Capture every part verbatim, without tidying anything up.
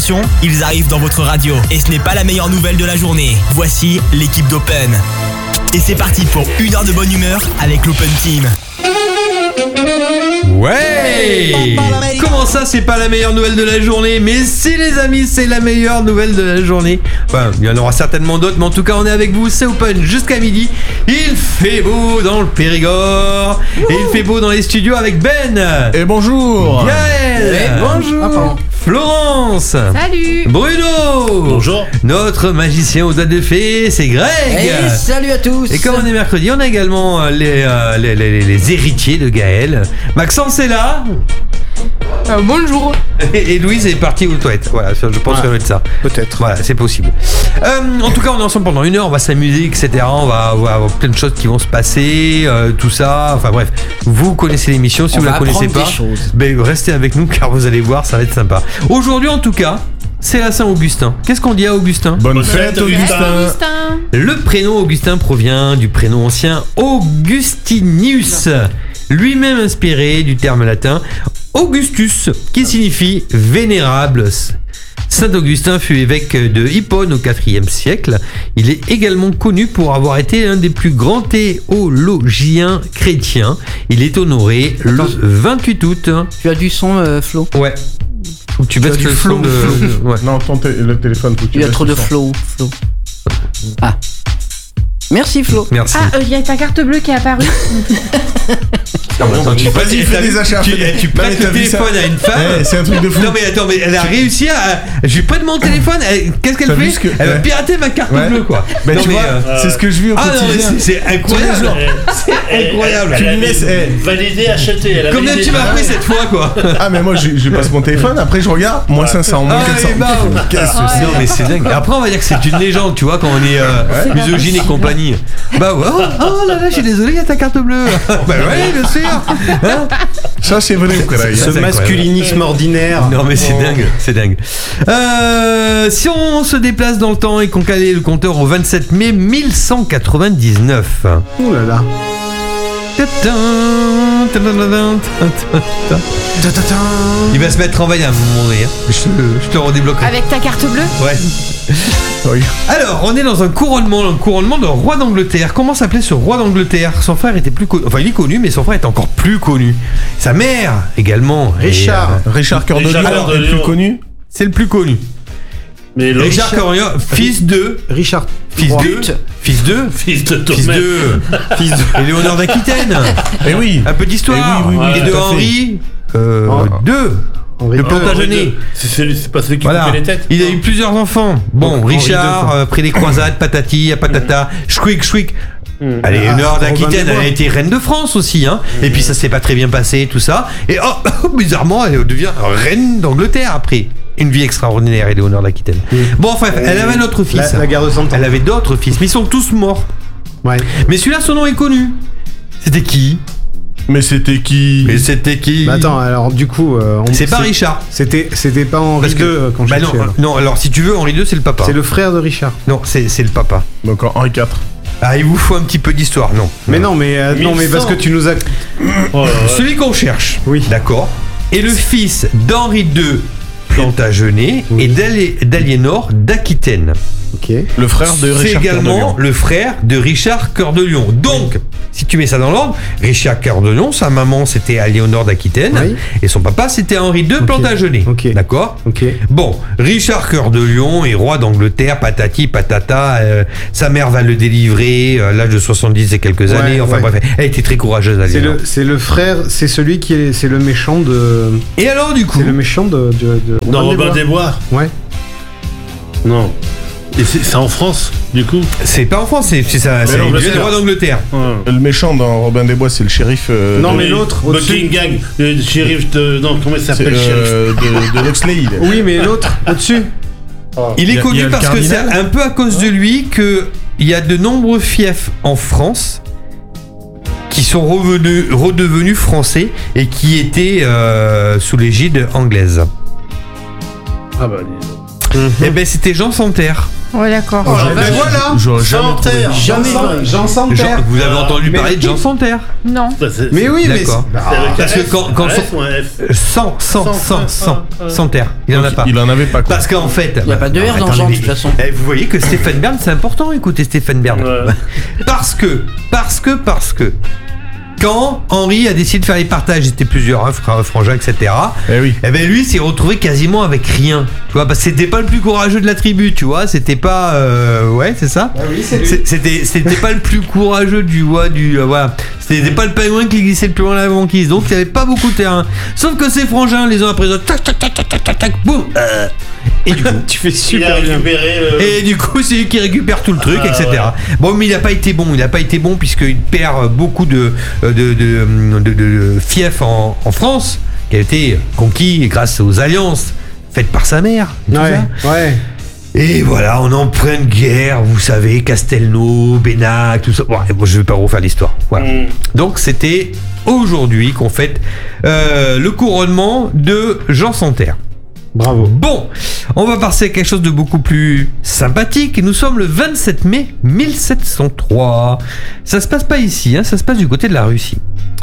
attention, ils arrivent dans votre radio. Et ce n'est pas la meilleure nouvelle de la journée. Voici l'équipe d'Open. Et c'est parti pour une heure de bonne humeur avec l'Open Team. Ouais! Comment ça, c'est pas la meilleure nouvelle de la journée? Mais si les amis, c'est la meilleure nouvelle de la journée. Enfin, il y en aura certainement d'autres, mais en tout cas, on est avec vous, c'est Open jusqu'à midi. Il fait beau dans le Périgord. Wouhou. Et il fait beau dans les studios avec Ben. Et bonjour. Gaël. Et bonjour. Ah, Florence. Salut. Bruno. Bonjour. Notre magicien aux doigts de fée, c'est Greg. Et salut à tous. Et comme on est mercredi, on a également les, euh, les, les, les héritiers de Gaël. Maxence est là. Euh, bonjour. Et, et Louise est partie aux toilettes. Voilà, je pense ah, que ça va être ça. Peut-être. Voilà, c'est possible. Euh, en tout cas, on est ensemble pendant une heure, on va s'amuser, et cetera. On va avoir plein de choses qui vont se passer, euh, tout ça. Enfin bref, vous connaissez l'émission. Si on vous la connaissez pas, ben, restez avec nous car vous allez voir, ça va être sympa. Aujourd'hui, en tout cas, c'est la Saint-Augustin. Qu'est-ce qu'on dit à Augustin? Bonne, Bonne fête, fête Augustin. Augustin. Le prénom Augustin provient du prénom ancien Augustinius, lui-même inspiré du terme latin Augustus, qui signifie vénérable. Saint Augustin fut évêque de Hippone au quatrième siècle. Il est également connu pour avoir été un des plus grands théologiens chrétiens. Il est honoré le vingt-huit août. Tu as du son, euh, Flo? Ouais. Faut que tu baisses le flow de... de... Ouais. Non, ton t- le téléphone, faut que tu Il y a trop de flow, Flo. Ah. Merci Flo. Merci. Ah, il euh, y a ta carte bleue qui est apparue. Non, mais attends, tu vas-y, fais des achats. Tu, tu passes le téléphone à une femme. Hey, c'est un truc de fou. Non mais attends, mais elle a réussi à. Je lui prête mon téléphone. Elle... Qu'est-ce qu'elle fait que... Elle va pirater ma carte ouais. bleue, quoi. Ben non, tu mais vois, euh... c'est ce que je vis au ah, quotidien. Non, mais c'est, c'est incroyable. C'est incroyable. Tu lui laisses valider, acheter. Elle a combien validé. tu m'as pris cette fois, quoi? Ah mais moi je, je passe mon téléphone. Après je regarde. Moins cinq cents, moins quatre cents. Non mais c'est dingue. Après on va dire que c'est une légende, tu vois, quand on est euh, misogyne et compagnie. Bah ouais. Oh, oh là là, je suis désolé, il y a ta carte bleue. Bah ouais, bien sûr. Hein? Ça c'est vrai. C'est, ce masculinisme ordinaire. Non mais c'est oh. dingue, c'est dingue. Euh, si on se déplace dans le temps et qu'on calait le compteur au vingt-sept mai mille cent quatre-vingt-dix-neuf. Ouh là là. Il va se mettre en veille à un moment donné. Je te, je te redébloquerai. Avec ta carte bleue? Ouais. Oui. Alors, on est dans un couronnement, un couronnement d'un roi d'Angleterre. Comment s'appelait ce roi d'Angleterre? Son frère était plus connu. Enfin, il est connu, mais son frère est encore plus connu. Sa mère également. Richard. Et, euh, Richard Cœur de Lion. Alors, le plus connu. C'est le plus connu. Mais le Richard Cœur de Lion, fils de. Richard. Fils de. Fils de. Fils de Fils de. Fils de. Éléonore d'Aquitaine. Et oui. Un peu d'histoire. Oui, oui, oui, et de Henri. Euh, oh. deux. Le Plantagenet. C'est, celui, c'est pas celui qui voilà. coupait les têtes. Il a eu plusieurs enfants. Bon, donc, Richard, euh, près des croisades, patati, patata, chouic, chouic. Elle est Éléonore d'Aquitaine, elle a été reine de France aussi, hein. Mmh. Et puis ça s'est pas très bien passé, tout ça. Et oh, bizarrement, elle devient reine d'Angleterre après. Une vie extraordinaire, Éléonore d'Aquitaine. Mmh. Bon, enfin, elle avait un autre fils. La, la guerre de Cent Ans. Elle avait d'autres fils, mais ils sont tous morts. Ouais. Mais celui-là, son nom est connu. C'était qui? Mais c'était qui? Mais c'était qui? Bah attends, alors du coup, euh, on... c'est pas c'est... Richard. C'était, c'était pas Henri Parce que... deux quand bah je non, alors. non, alors si tu veux, Henri deux, c'est le papa. C'est le frère de Richard. Non, c'est, c'est le papa. Donc Henri quatre. Ah, il vous faut un petit peu d'histoire, non? Mais non, mais euh, non, mais parce que tu nous as. Oh, celui qu'on cherche. Oui. D'accord. Et le fils d'Henri deux Plantagenet oui. et d'Aliénor d'Aquitaine. Ok. Le frère de Richard. C'est également le frère de Richard Cœur de Lion. Donc, si tu mets ça dans l'ordre, Richard Cœur de Lion, sa maman c'était Aliénor d'Aquitaine oui. et son papa c'était Henri deux okay. Plantagenet. Okay. D'accord. Ok. Bon, Richard Cœur de Lion est roi d'Angleterre, patati patata. Euh, sa mère va le délivrer à l'âge de soixante-dix et quelques ouais, années. Enfin ouais. bref, elle était très courageuse. Aliénor. C'est le, c'est le frère, c'est celui qui est, c'est le méchant de. Et alors du coup, c'est le méchant de. de, de non, Robin des Bois. Ouais. Non. Et c'est, c'est en France, du coup? C'est pas en France, c'est, c'est, ça, c'est le roi d'Angleterre. Ouais. Le méchant dans Robin des Bois, c'est le shérif. Euh, non, de... mais l'autre. Buckingham, le shérif de. Non, comment il s'appelle, c'est, le euh, shérif de, de Loxley. Oui, mais l'autre, au-dessus. Oh. Il est a, connu parce que c'est un peu à cause de lui qu'il y a de nombreux fiefs en France qui sont revenus, redevenus français et qui étaient euh, sous l'égide anglaise. Ah bah, dis donc. Eh ben c'était Jean Santerre. Ouais, d'accord. Oh, ben voilà. J'aurais jamais trouvé. Santerre. Jamais Jean, vrai. Jean Santerre. Jean- vous avez Ah, entendu mais parler de oui. Jean Santerre? Non. Bah, c'est- Mais oui, mais D'accord. c'est- c'est avec Parce un que S, quand- quand un son- S ou un F? Cent, cent, cent, cent, Santerre. Il en a pas. Il en avait pas quoi. Parce qu'en fait. Il y a pas de R dans Attendez, Jean, de mais- toute façon. eh, vous voyez que Stéphane Bern, c'est important, écoutez Stéphane Bern. Ouais. Parce que, parce que, parce que, quand Henri a décidé de faire les partages, c'était plusieurs, hein, frères, frangins, et cetera. Eh oui. Eh ben lui s'est retrouvé quasiment avec rien, tu vois, parce que c'était pas le plus courageux de la tribu, tu vois, c'était pas, euh, ouais, c'est ça. Ah oui, c'est lui. C'est- C'était, c'était pas le plus courageux du, ouais, du, euh, voilà, c'était pas le pingouin qui glissait le plus loin de la banquise, donc il y avait pas beaucoup de terrain. Sauf que ses frangins, les uns après les autres, tac, tac, tac, tac, tac, tac, tac, boum, euh, et du coup. Tu fais Il a super bien. récupéré. euh, Et du coup, c'est lui qui récupère tout le truc, Ah, et cetera. Bon, mais il n'a pas été bon. Il n'a pas été bon puisqu'il perd beaucoup de, de, de, de, de- de fiefs en, en France, qui a été conquis grâce aux alliances faites par sa mère. et tout Ouais, ça. ouais. Et voilà, on est en pleine guerre, vous savez, Castelnau, Bénac, tout ça. Bon, et bon, je ne vais pas refaire l'histoire. Voilà. Mm. Donc, c'était aujourd'hui qu'on fête euh, le couronnement de Jean Santerre. Bravo. Bon, on va passer à quelque chose de beaucoup plus sympathique. Nous sommes le vingt-sept mai mille sept cent trois. Ça se passe pas ici, hein, ça se passe du côté de la Russie.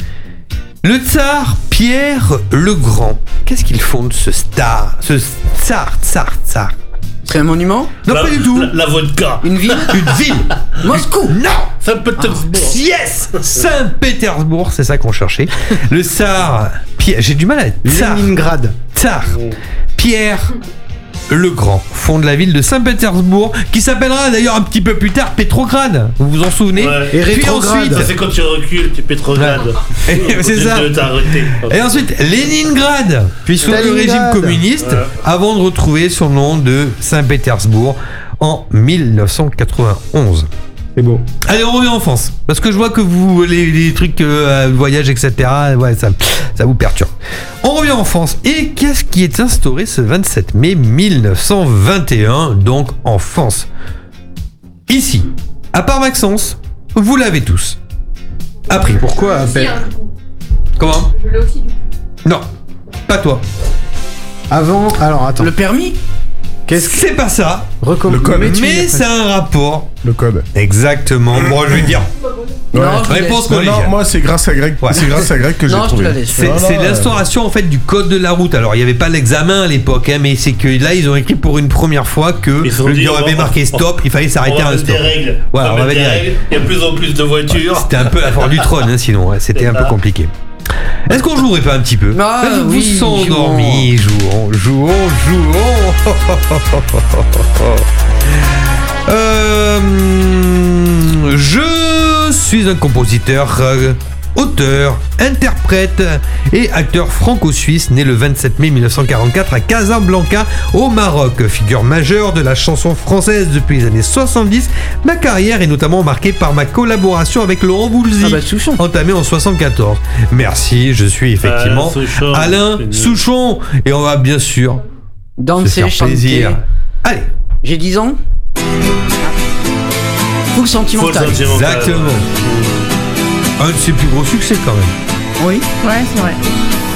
Le tsar Pierre le Grand. Qu'est-ce qu'il fonde ce star, ce tsar, tsar, tsar C'est un monument? Non, La- pas du tout. La, la vodka. Une ville? Une ville. Moscou! Non. Saint-Pétersbourg. Yes, Saint-Pétersbourg, c'est ça qu'on cherchait. Le tsar Pierre, j'ai du mal à tsar. Leningrad. Tsar Pierre le Grand fonde la ville de Saint-Pétersbourg, qui s'appellera d'ailleurs un petit peu plus tard Pétrograd. Vous vous en souvenez? Ouais. Et Puis rétrograde. ensuite, Ça, c'est quand tu recules, tu pétrogrades. c'est ça. Tu t'es arrêté. Et ensuite Leningrad, puis sous le Stalingrad. régime communiste, Ouais. avant de retrouver son nom de Saint-Pétersbourg en mille neuf cent quatre-vingt-onze. C'est beau. Allez, on revient en France. Parce que je vois que vous, les, les trucs, euh, voyage, et cetera, ouais, ça, ça vous perturbe. On revient en France. Et qu'est-ce qui est instauré ce vingt-sept mai mille neuf cent vingt et un, donc en France? Ici, à part Maxence, vous l'avez tous appris. Pourquoi appel Comment? Je l'ai aussi du coup. Non, pas toi. Avant, alors attends. Le permis? Qu'est-ce que. C'est pas ça, Recomm- Le code. Mais tu- mais c'est un rapport. Le code. Exactement. Moi, je vais dire. Ouais. Non, je te Réponse laisse. Non, collégiale. non, moi c'est grâce à Greg. Ouais. C'est grâce à Greg que j'ai Non, je te trouvé. la laisse. C'est Non, non, c'est euh, l'instauration en fait du code de la route. Alors il n'y avait pas l'examen à l'époque, hein, mais c'est que là ils ont écrit pour une première fois que Ils se sont le dit, gars on avait va- marqué stop, il fallait On s'arrêter à va un mettre stop. des règles. Voilà, on va mettre des règles. Il y a de plus en plus de voitures. C'était un peu la forme du trône, hein, sinon ouais, c'était C'est un peu ça. compliqué. Est-ce qu'on jouerait pas un petit peu? Ah, Est-ce que vous oui, sont endormis? Jouons, jouons, jouons. Euh, je suis un compositeur, euh, auteur, interprète et acteur franco-suisse né le vingt-sept mai mille neuf cent quarante-quatre à Casablanca au Maroc. Figure majeure de la chanson française depuis les années soixante-dix, ma carrière est notamment marquée par ma collaboration avec Laurent Voulzy, Ah bah, Souchon. entamée en soixante-quatorze. Merci, je suis effectivement Ah, Souchon, Alain c'est nul. Souchon et on va bien sûr se Danser, faire chanter. plaisir. Allez, J'ai dix ans. Full Faut le sentimental. sentimental. exactement. Un de ses plus gros succès quand même. Oui. Ouais, c'est vrai.